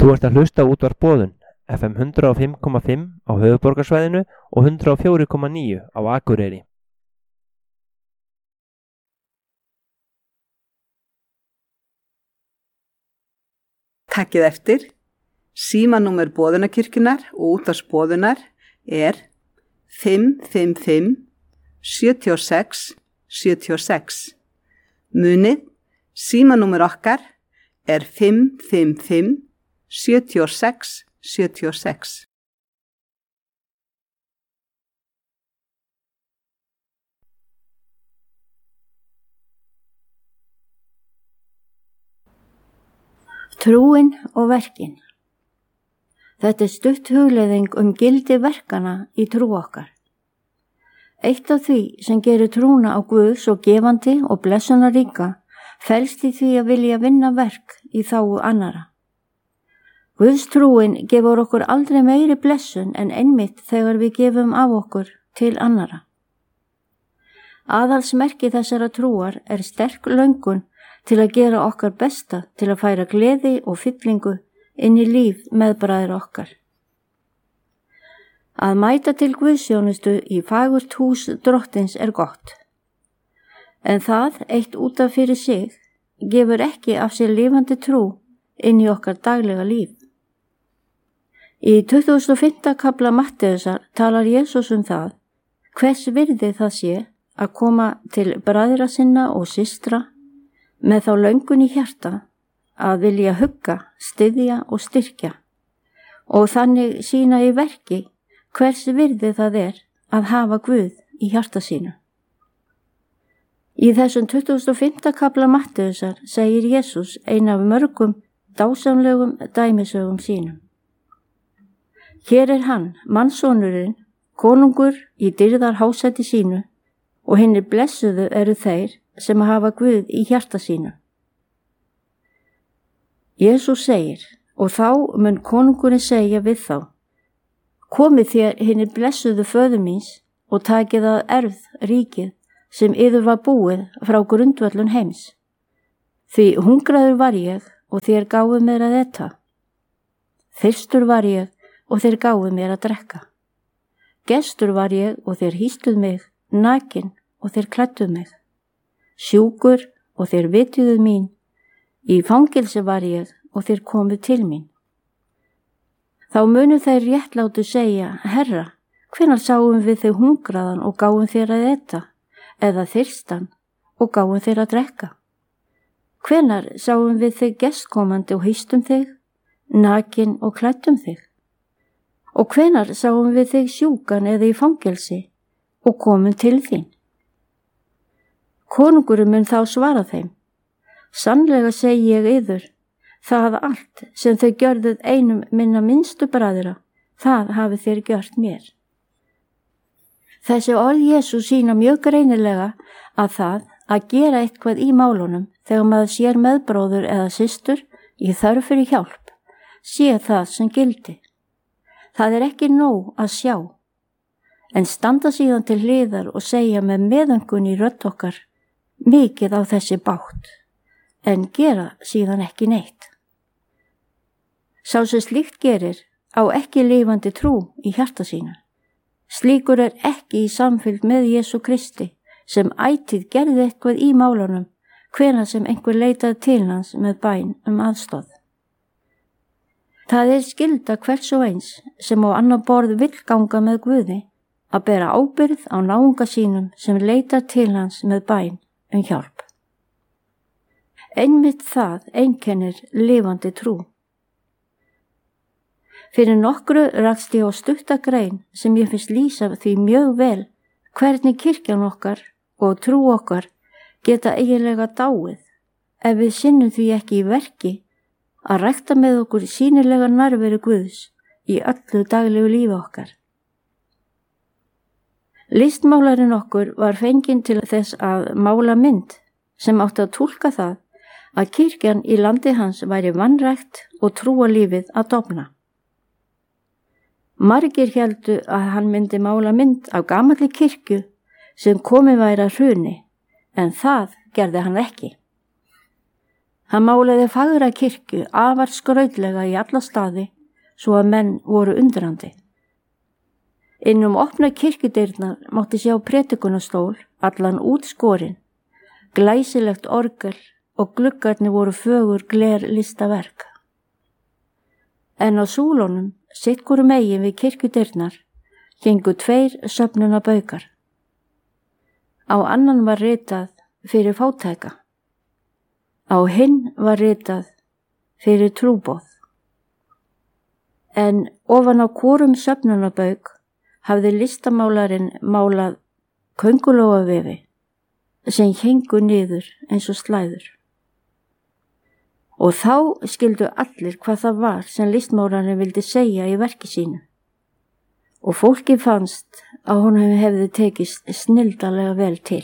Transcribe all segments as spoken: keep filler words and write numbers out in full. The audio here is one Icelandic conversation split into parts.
Þú ert að hlusta á útvarp Boðun, F M hundrað og fimm komma fimm á höfuðborgarsvæðinu og hundrað og fjögur komma níu á Akureyri. Takkið eftir, símanúmer Boðunarkirkjunnar og útvarps Boðunar er fimm fimm fimm sjö sex sjö sex. Munið, símanúmer okkar er fimm fimm fimm sjö sex sjö sex. Trúin og verkin. Þetta er stutt hugleiðing um gildi verkana í trú okkar. Eitt af því sem gerir trúna á Guð svo gefandi og blessunarríka felst í því að vilja vinna verk í þágu annara. Guðs trúin gefur okkur aldrei meiri blessun en einmitt þegar við gefum af okkur til annara. Aðalsmerki þessara trúar er sterk löngun til að gera okkar besta til að færa gleði og fyllingu inn í líf meðbræður okkar. Að mæta til guðsþjónustu í fagurt hús Drottins er gott, en það eitt út af fyrir sig gefur ekki af sér lifandi trú inn í okkar daglega líf. Í tuttugasta og fimmta kafla Mattheusar talar Jesús um það hvers virði það sé að koma til bræðra sinna og systra með þá löngun í hjarta að vilja hugga, styðja og styrkja og þannig sýna í verki hvers virði það er að hafa Guð í hjarta sínu. Í þessum tuttugasta og fimmta kafla Mattheusar segir Jesús ein af mörgum dásamlegum dæmisögum sínum. Hér er hann, mannssonurinn, konungur í dýrðar hásæti sínu og hinir blessuðu eru þeir sem hafa Guð í hjarta sínu. Jesús segir, og þá mun konungurinn segja við þá: Komið þér hinir blessuðu föður míns og takið að erfð ríkið sem yður var búið frá grundvöllun heims. Því hungraður var ég og þér gáfuð mér að eta. Þyrstur var ég og þeir gáfuð mér að drekka. Gestur var ég og þeir hýstuð mig, nakin og þeir klædduð mig. Sjúkur og þeir vitjuðuð mín, í fangilsi var ég og þeir komuð til mín. Þá munu þeir réttlátu segja: Herra, hvenær sáum við þig hungraðan og gáfum þér að eta, eða þyrstan og gáfum þér að drekka? Hvenær sáum við þig gestkomandi og hýstum þig, nakin og klæddum þig? Og hvenær sáum við þig sjúkan eða í fangelsi og komum til þín? Konungurinn mun þá svara þeim: Sannlega segi ég yður, það allt sem þau gjörðuð einum minna minnstu bræðra, það hafið þér gjört mér. Þessi orð Jesú sýna mjög greinilega að það að gera eitthvað í málunum þegar maður sér meðbróður eða systur í þörf fyrir hjálp, sé það sem gildi. Það er ekki nóg að sjá, en standa síðan til hliðar og segja með meðöngun í rödd okkar mikið á þessi bátt, en gera síðan ekki neitt. Sá sem slíkt gerir á ekki lifandi trú í hjarta sínu. Slíkur er ekki í samfylgd með Jesú Kristi sem ætíð gerði eitthvað í málunum hvenær sem einhver leitaði til hans með bæn um aðstoð. Það er skylda hvers og eins sem á annar borð vill ganga með Guði að bera ábyrgð á náunga sínum sem leitar til hans með bæn um hjálp. Einmitt það einkennir lifandi trú. Fyrir nokkru rakst ég á stutta grein sem ég finnst lýsa því mjög vel hvernig kirkjan okkar og trú okkar geta eiginlega dáið ef við sinnum því ekki í verki að rækta með okkur sýnilega nærveru Guðs í öllu daglegu lífi okkar. Listmálarinn okkur var fenginn til þess að mála mynd sem átti að túlka það að kirkjan í landi hans væri vanrækt og trúarlífið að dofna. Margir héldu að hann myndi mála mynd af gamalli kirkju sem komið væri að hruni, en það gerði hann ekki. Hann málaði fagra kirkju afar skrautlega í alla staði svo að menn voru undrandi. Innum opna kirkjudyrnar mátti sjá predikunastól allan út skorinn, glæsilegt orgel og gluggarnir voru fögur gler listaverk. En á súlunum, sitt hvoru megin við kirkjudyrnar, héngu tveir söfnunabaukar. Á annan var ritað fyrir fátæka. Á hinn var ritað fyrir trúboð. En ofan á hvorum söfnunabauk hafði listamálarinn málað köngulóarvefi sem héngu niður eins og slæður. Og þá skildu allir hvað það var sem listmálarinn vildi segja í verki sínu. Og fólki fannst að honum hefði tekist snilldarlega vel til.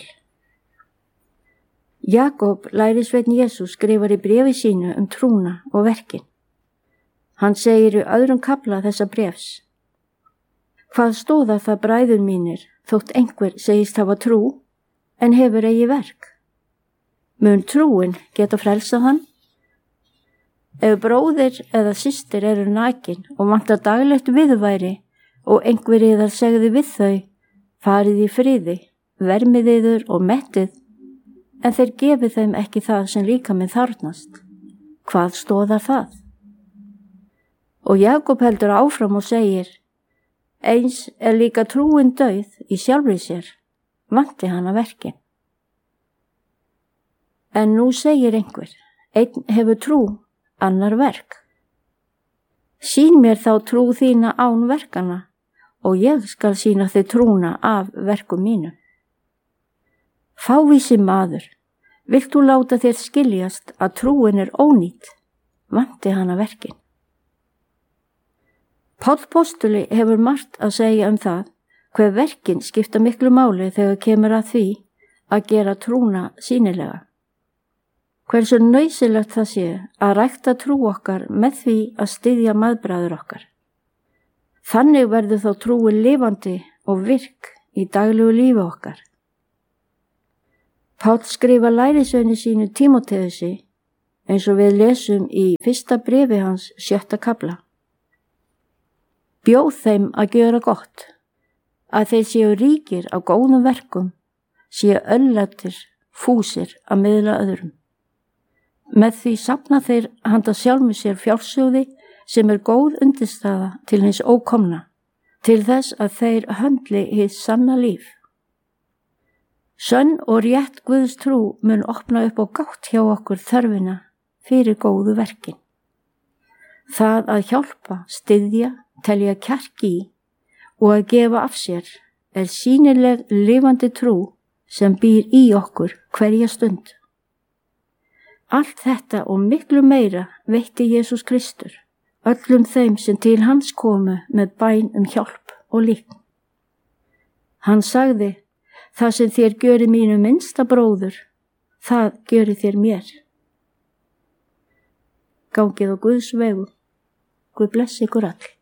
Jakob, lærisveinn Jesús, skrifar í bréfi sínu um trúna og verkin. Hann segir í öðrum kafla þessa bréfs: Hvað stóða það bræður mínir, þótt einhver segist hafa trú, en hefur eigi verk? Mun trúin geta frelsað hann? Ef bróðir eða systir eru nakin og vantar daglegt viðværi og einhver yðar segði við þau, farið í friði, vermið yður og mettið, en þeir gefið þeim ekki það sem líkaminn þarfnast. Hvað stóðar það? Og Jakob heldur áfram og segir: Eins er líka trúin dauð í sjálfri sér, vanti hana verkin. En nú segir einhver: Einn hefur trú, annar verk. Sýn mér þá trú þína án verkana, og ég skal sýna þig trúna af verkum mínum. Fávísi maður, vilt þú láta þér skiljast að trúin er ónýt, vanti hana verkin. Páll postuli hefur margt að segja um það hver verkin skipta miklu máli þegar kemur að því að gera trúna sýnilega. Hversu nauðsynlegt það sé að rækta trú okkar með því að styðja maðbræður okkar. Þannig verður þá trúin lifandi og virk í daglegu lífi okkar. Páll skrifa lærisveini sínu Tímóteusi eins og við lesum í fyrsta bréfi hans sjötta kafla. Bjóð þeim að gjöra gott, að þeir séu ríkir á góðum verkum, séu öllættir, fúsir að miðla öðrum. Með því safna þeir handa sjálfum sér fjársjóði sem er góð undirstaða til hins ókomna, til þess að þeir höndli hið sanna líf. Sönn og rétt Guðs trú mun opna upp á gátt hjá okkur þörfina fyrir góðu verkin. Það að hjálpa, styðja, telja kjark í og að gefa af sér er sýnileg lifandi trú sem býr í okkur hverja stund. Allt þetta og miklu meira veitti Jesús Kristur, öllum þeim sem til hans komu með bæn um hjálp og líkn. Hann sagði: Það sem þér gjörið mínu minnsta bróður, það gjörið þér mér. Gangið á Guðs vegu. Guð blessi ykkur all.